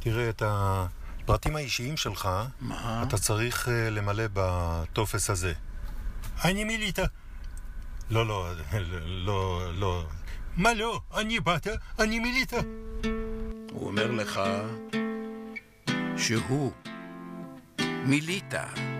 תראה את הפרטים האישיים שלך. מה? אתה צריך למלא בטופס הזה. אני מיליטה. לא. מה לא? אני באת, אני מיליטה. הוא אומר לך שהוא מיליטה.